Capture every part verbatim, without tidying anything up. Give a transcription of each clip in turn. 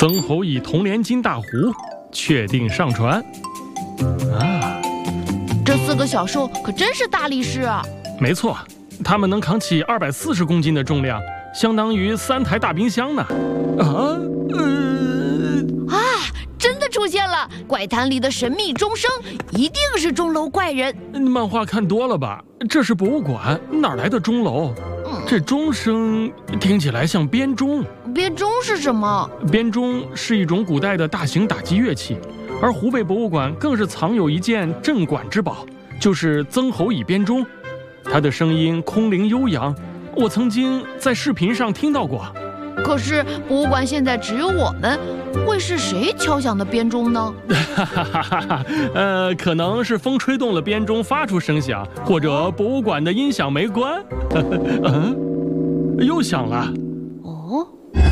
曾侯乙铜连金大壶确定上传。啊， 这四个小兽可真是大力士啊！ 没错，它们能扛起二百四十公斤的重量，相当于三台大冰箱呢。啊，呃， 啊，真的出现了！怪谈里的神秘钟声，一定是钟楼怪人。 漫画看多了吧？这是博物馆，哪来的钟楼？ 嗯， 这钟声听起来像编钟。 编钟是什么？ 编钟是一种古代的大型打击乐器，而湖北博物馆更是藏有一件镇馆之宝，就是曾侯乙编钟。它的声音空灵悠扬，我曾经在视频上听到过。 可是博物馆现在只有我们，会是谁敲响的编钟呢？ 哈哈哈哈哈！呃，可能是风吹动了编钟发出声响，或者博物馆的音响没关。嗯，又响了。 哦，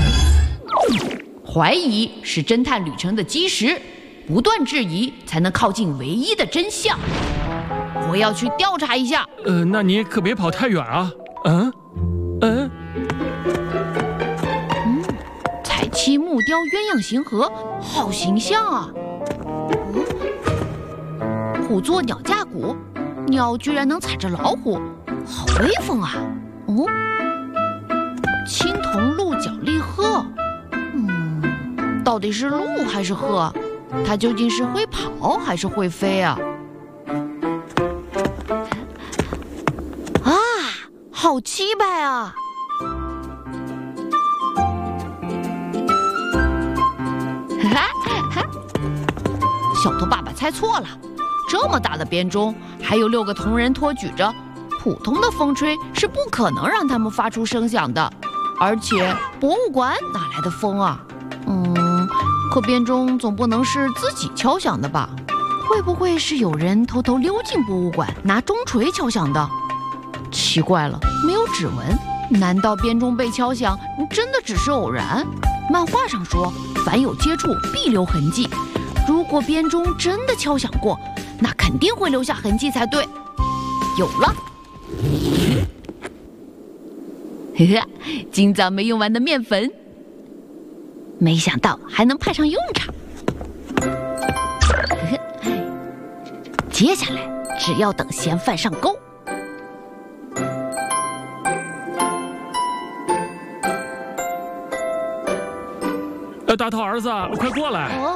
怀疑是侦探旅程的基石，不断质疑才能靠近唯一的真相。我要去调查一下。 呃，那你可别跑太远啊。嗯，嗯。 彩漆木雕鸳鸯形盒，好形象啊！嗯，虎座鸟架鼓，鸟居然能踩着老虎，好威风啊！哦，青铜鹿角立鹤，嗯，到底是鹿还是鹤？它究竟是会跑还是会飞啊？啊，好气派啊！小头爸爸猜错了，这么大的编钟，还有六个铜人托举着，普通的风吹是不可能让它们发出声响的。而且博物馆哪来的风啊？嗯，可编钟总不能是自己敲响的吧？会不会是有人偷偷溜进博物馆，拿钟锤敲响的？奇怪了，没有指纹，难道编钟被敲响真的只是偶然？漫画上说，凡有接触必留痕迹。如果编钟真的敲响过，那肯定会留下痕迹才对。有了，呵呵，今早没用完的面粉，没想到还能派上用场。呵呵，接下来只要等嫌犯上钩。 呃，大头儿子，快过来！ 哦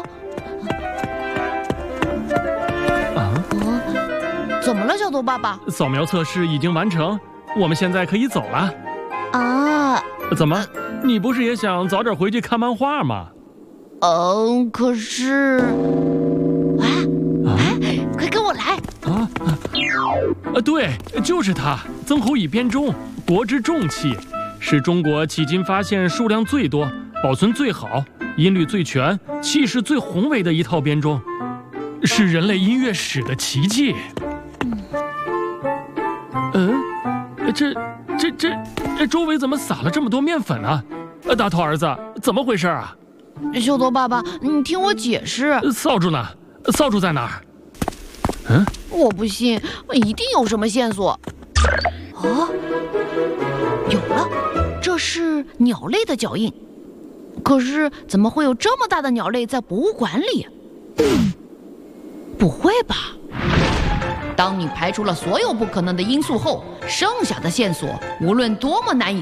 啊， 哦，怎么了，小头爸爸？ 扫描测试已经完成，我们现在可以走了。 啊， 怎么，你不是也想早点回去看漫画吗？ 嗯，可是，啊，哎，快跟我来！ 啊，啊，对，就是它，曾侯乙编钟，国之重器，是中国迄今发现数量最多、保存最好、音律最全、气势最宏伟的一套编钟，是人类音乐史的奇迹。嗯，这、这、这、这周围怎么撒了这么多面粉呢？呃，大头儿子，怎么回事啊？ 小头爸爸，你听我解释。 扫帚呢？扫帚在哪儿？嗯， 我不信，一定有什么线索。哦，有了，这是鸟类的脚印。可是怎么会有这么大的鸟类在博物馆里？不会吧？当你排除了所有不可能的因素后，剩下的线索无论多么难以